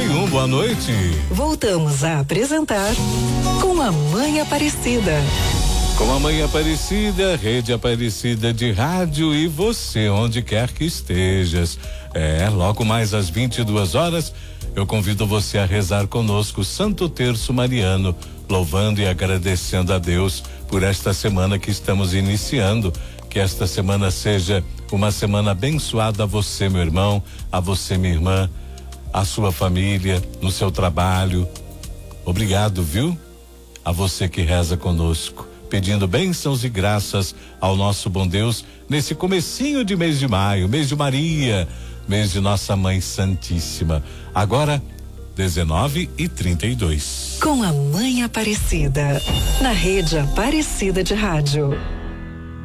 91, boa noite. Voltamos a apresentar Com a Mãe Aparecida. Com a Mãe Aparecida, Rede Aparecida de Rádio e você, onde quer que estejas. Logo mais às 22 horas, eu convido você a rezar conosco o Santo Terço Mariano, louvando e agradecendo a Deus por esta semana que estamos iniciando. Que esta semana seja uma semana abençoada a você, meu irmão, a você, minha irmã, a sua família, no seu trabalho. Obrigado, viu? A você que reza conosco, pedindo bênçãos e graças ao nosso bom Deus nesse comecinho de mês de maio, mês de Maria, mês de Nossa Mãe Santíssima. Agora, 19h32. Com a Mãe Aparecida, na Rede Aparecida de Rádio.